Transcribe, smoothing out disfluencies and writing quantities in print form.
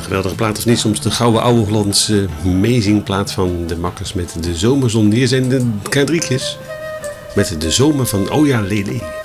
geweldige plaat, of niet? Soms de gouden oude Hollandse amazing-plaat van de Makkers met de zomerzon. Hier zijn de K3'tjes met de zomer van Oh ja Lele.